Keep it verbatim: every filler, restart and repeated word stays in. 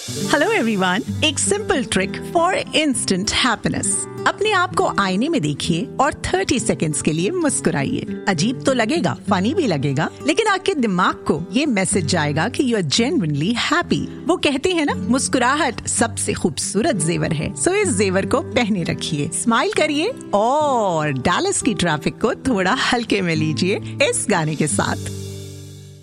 Hello everyone, एक simple trick for instant happiness. अपने आप को आईने में देखिए और तीस सेकंड्स के लिए मुस्कुराइए। अजीब तो लगेगा, फनी भी लगेगा, लेकिन आपके दिमाग को ये मैसेज जाएगा कि यू आर जेन्युइनली हैप्पी। वो कहते हैं ना, मुस्कुराहट सबसे खूबसूरत जेवर है। सो इस जेवर को पहने रखिए, स्माइल करिए और डैलस की ट्रैफिक को थोड़ा हल्के में लीजिए इस गाने के साथ।